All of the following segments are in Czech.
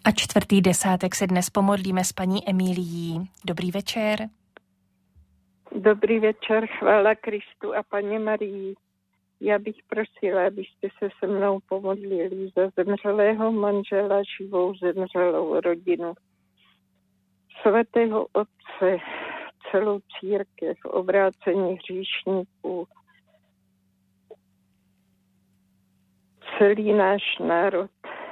A čtvrtý desátek se dnes pomodlíme s paní Emilií. Dobrý večer. Dobrý večer, chvála Kristu a Paně Marii. Já bych prosila, abyste se se mnou pomodlili za zemřelého manžela, živou zemřelou rodinu, svatého Otce, celou církev, obrácení hříšníků, celý náš národ.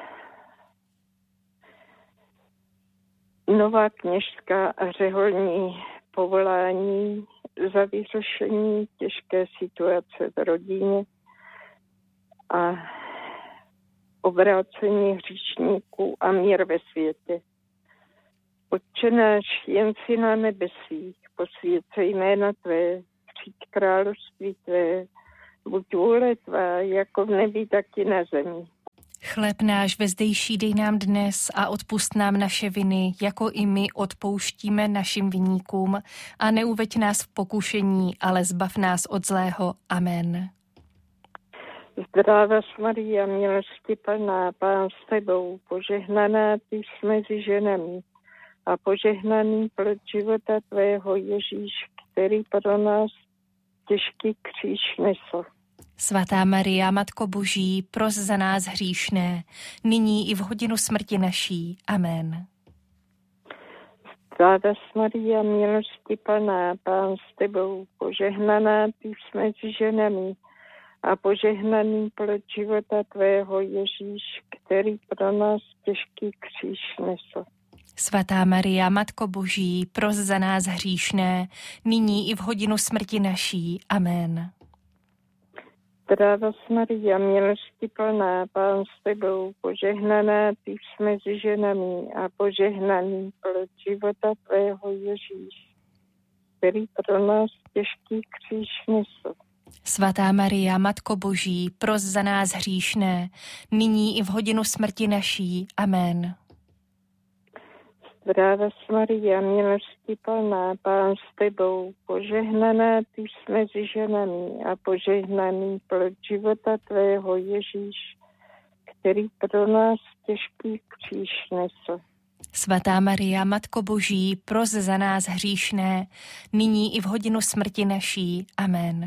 Nová kněžská a řeholní povolání za vyřešení těžké situace v rodině a obrácení hříšníků a mír ve světě. Otče náš, jen si na nebesích, posvěcej jména Tvé, přijď království Tvé, buď vůle Tvá, jako v nebi, tak i na zemi. Chléb náš vezdejší dej nám dnes a odpusť nám naše viny, jako i my odpouštíme našim viníkům, a neuveď nás v pokušení, ale zbav nás od zlého. Amen. Zdráva Maria, milosti plná, Pán s Tebou, požehnaná Ty jsi mezi ženami a požehnaný plod života Tvého Ježíš, který pro nás těžký kříž nesl. Svatá Maria, Matko Boží, pros za nás hříšné, nyní i v hodinu smrti naší. Amen. Zdráva Maria, milosti plná, Pán s Tebou, požehnaná Ty jsi mezi ženami a požehnaný plod života Tvého Ježíš, který pro nás těžký kříž nesl. Svatá Maria, Matko Boží, pros za nás hříšné, nyní i v hodinu smrti naší. Amen. Zdráva Maria, milosti plná, Pán s Tebou, požehnaná Ty jsi mezi ženami a požehnaný plod života Tvého Ježíš, který pro nás těžký kříž nesl. Svatá Maria, Matko Boží, pros za nás hříšné, nyní i v hodinu smrti naší. Amen. Zdráva Maria, milosti plná, Pán s Tebou, požehnaná Ty jsi mezi ženami a požehnaný plod života Tvého Ježíš, který pro nás těžký kříž nesl. Svatá Maria, Matko Boží, pros za nás hříšné, nyní i v hodinu smrti naší. Amen.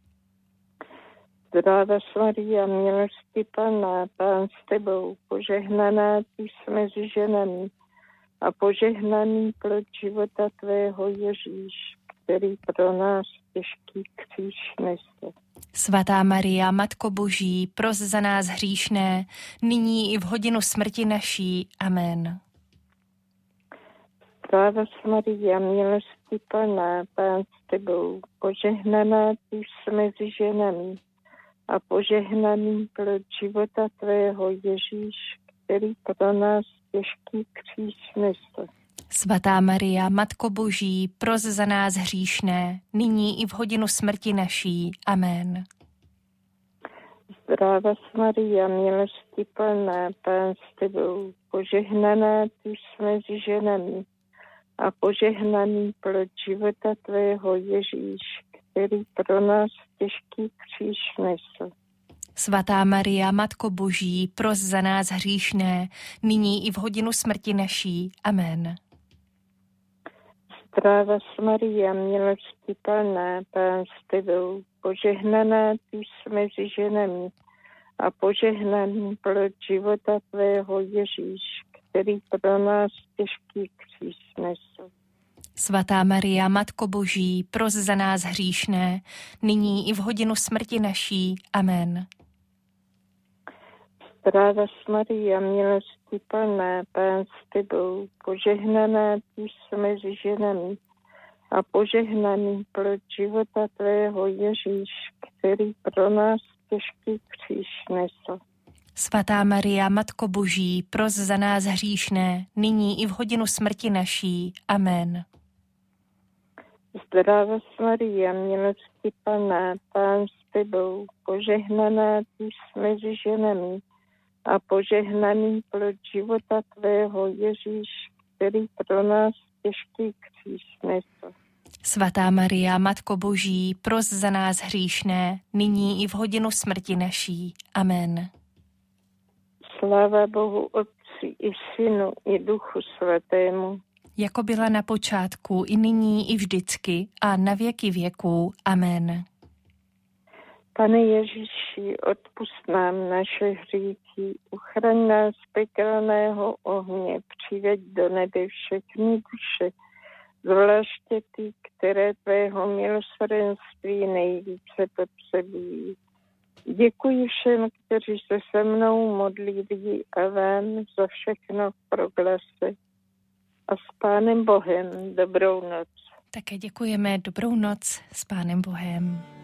Zdráva Maria, milosti plná, Pán s Tebou, požehnaná Ty jsi mezi ženami a požehnaný plod života Tvého Ježíš, který pro nás těžký kříž nesl. Svatá Maria, Matko Boží, pros za nás hříšné, nyní i v hodinu smrti naší. Amen. Zdráva Maria, milosti plná, Pán s Tebou, požehnaná Ty jsi mezi ženami a požehnaný plod života Tvého Ježíš, který pro nás těžký kříž nesl. Svatá Maria, Matko Boží, pros za nás hříšné, nyní i v hodinu smrti naší. Amen. Zdráva Maria, milosti plná, Pán s Tebou, požehnaná Ty jsi mezi ženami a požehnaný plod života Tvého Ježíš, který pro nás těžký kříž nesl. Svatá Maria, Matko Boží, pros za nás hříšné, nyní i v hodinu smrti naší. Amen. Zdráva Maria, milosti plná, Pán s Tebou, požehnaná Ty jsi mezi ženami a požehnaný plod života Tvého Ježíš, který pro nás těžký kříž nesl. Svatá Maria, Matko Boží, pros za nás hříšné, nyní i v hodinu smrti naší. Amen. Zdráva Maria, milosti plná, Pán s Tebou, požehnaná Ty jsi mezi ženami a požehnaný plod života Tvého Ježíš, který pro nás těžký kříž nesl. Svatá Maria, Matko Boží, pros za nás hříšné, nyní i v hodinu smrti naší. Amen. Zdráva Maria, milosti plná, Pán s Tebou, požehnaná Ty jsi mezi ženami a požehnaný plod života Tvého Ježíš, který pro nás těžký kříž nesl. Svatá Maria, Matko Boží, pros za nás hříšné, nyní i v hodinu smrti naší. Amen. Sláva Bohu Otci i Synu i Duchu Svatému. Jako byla na počátku, i nyní, i vždycky, a na věky věků. Amen. Pane Ježíši, odpusť nám naše hříchy, uchraň nás z pekelného ohně, přiveď do nebe všechny duše, zvláště ty, které tvého milosrdenství nejvíce potřebují. Děkuji všem, kteří se se mnou modlili a vám za všechno v proglase. A s Pánem Bohem dobrou noc. Také děkujeme, dobrou noc, s Pánem Bohem.